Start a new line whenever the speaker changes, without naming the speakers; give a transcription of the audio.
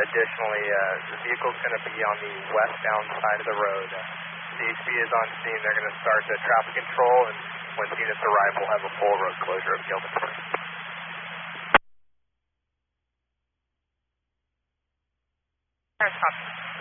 Additionally, the vehicle's going to be on the westbound side of the road. CHP is on scene. They're going to start the traffic control, and once units arrive, we'll have a full road closure of Gilman.
Copy.